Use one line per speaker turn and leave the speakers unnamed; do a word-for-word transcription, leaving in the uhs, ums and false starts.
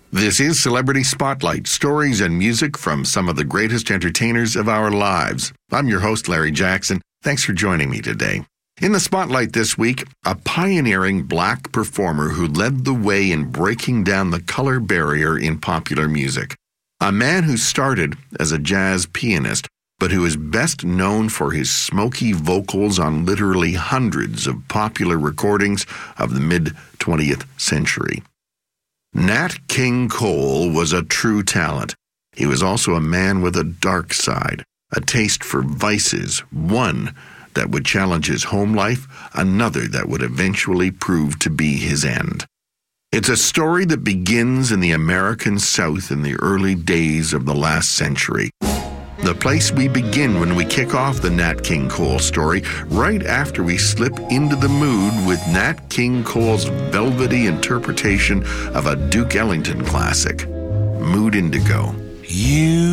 This is Celebrity Spotlight, stories and music from some of the greatest entertainers of our lives. I'm your host, Larry Jackson. Thanks for joining me today. In the Spotlight this week, a pioneering black performer who led the way in breaking down the color barrier in popular music. A man who started as a jazz pianist, but who is best known for his smoky vocals on literally hundreds of popular recordings of the mid-twentieth century. Nat King Cole was a true talent. He was also a man with a dark side, a taste for vices, one that would challenge his home life, another that would eventually prove to be his end. It's a story that begins in the American South in the early days of the last century. The place we begin when we kick off the Nat King Cole story, right after we slip into the mood with Nat King Cole's velvety interpretation of a Duke Ellington classic, Mood Indigo.
You